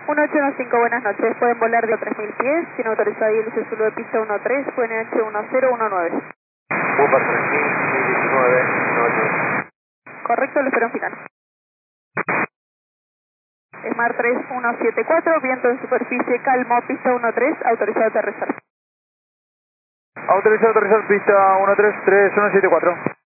1815, buenas noches. Pueden volar de 3000 pies, sin autorizado y el Zulu de pista 13, pueden H1019. Bumper 3019, noche. Correcto, lo espero en final. Smart 3174, viento en superficie calmo, pista 13, autorizado a aterrizar. Autorizado a aterrizar pista 133, 174.